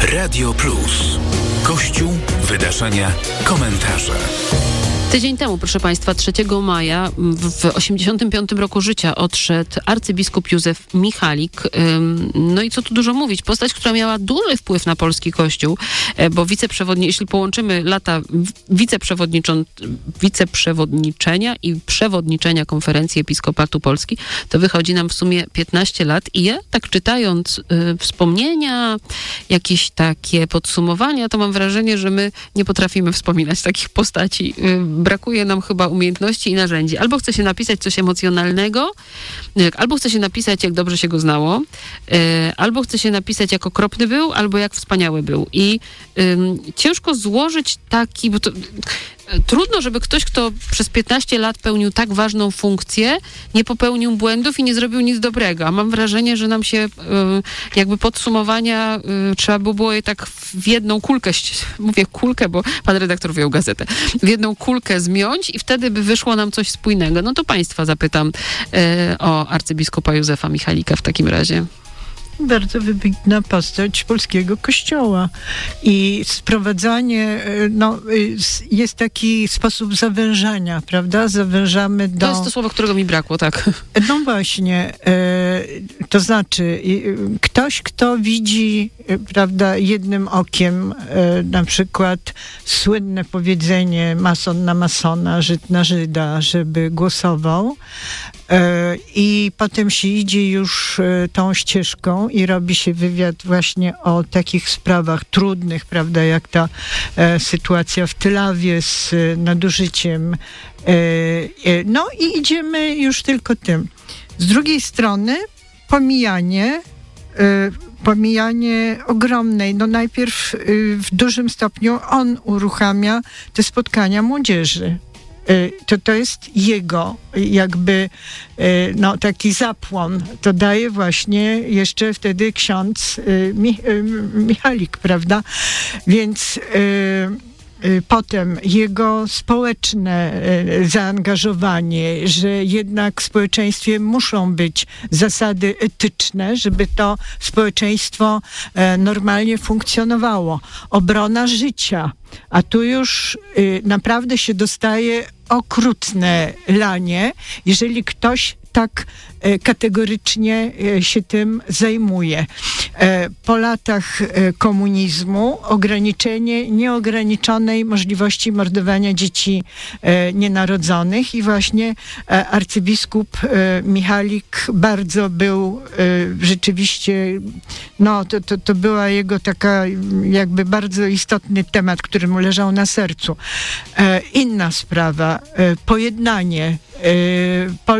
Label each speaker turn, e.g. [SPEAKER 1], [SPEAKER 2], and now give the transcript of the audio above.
[SPEAKER 1] Radio Plus. Kościół, wydarzenia, komentarze.
[SPEAKER 2] Tydzień temu, proszę Państwa, 3 maja w 85 roku życia odszedł arcybiskup Józef Michalik. No i co tu dużo mówić, postać, która miała duży wpływ na polski Kościół, bo jeśli połączymy lata wiceprzewodniczenia i przewodniczenia Konferencji Episkopatu Polski, to wychodzi nam w sumie 15 lat i ja tak czytając wspomnienia, jakieś takie podsumowania, to mam wrażenie, że my nie potrafimy wspominać takich postaci. Brakuje nam chyba umiejętności i narzędzi. Albo chce się napisać coś emocjonalnego, albo chce się napisać, jak dobrze się go znało, albo chce się napisać, jak okropny był, albo jak wspaniały był. I ciężko złożyć taki, bo to trudno, żeby ktoś, kto przez 15 lat pełnił tak ważną funkcję, nie popełnił błędów i nie zrobił nic dobrego. A mam wrażenie, że nam się jakby podsumowania trzeba było je tak w jedną kulkę, mówię kulkę, bo pan redaktor wyjął gazetę, w jedną kulkę zmiąć i wtedy by wyszło nam coś spójnego. No to państwa zapytam o arcybiskupa Józefa Michalika w takim razie.
[SPEAKER 3] Bardzo wybitna postać polskiego kościoła i sprowadzanie, jest taki sposób zawężania, prawda? Zawężamy do...
[SPEAKER 2] To jest to słowo, którego mi brakło, tak.
[SPEAKER 3] No właśnie, to znaczy ktoś, kto widzi, prawda, jednym okiem, na przykład słynne powiedzenie mason na masona, Żyd na Żyda, żeby głosował, i potem się idzie już tą ścieżką i robi się wywiad właśnie o takich sprawach trudnych, prawda, jak ta sytuacja w Tylawie z nadużyciem. No i idziemy już tylko tym. Z drugiej strony pomijanie ogromnej, najpierw w dużym stopniu on uruchamia te spotkania młodzieży. To jest jego jakby taki zapłon. To daje właśnie jeszcze wtedy ksiądz Michalik, prawda? Więc potem jego społeczne zaangażowanie, że jednak w społeczeństwie muszą być zasady etyczne, żeby to społeczeństwo normalnie funkcjonowało. Obrona życia. A tu już naprawdę się dostaje okrutne lanie, jeżeli ktoś tak kategorycznie się tym zajmuje. Po latach komunizmu ograniczenie nieograniczonej możliwości mordowania dzieci nienarodzonych i właśnie arcybiskup Michalik bardzo był rzeczywiście, to była jego taka jakby bardzo istotny temat, który mu leżał na sercu. Inna sprawa, pojednanie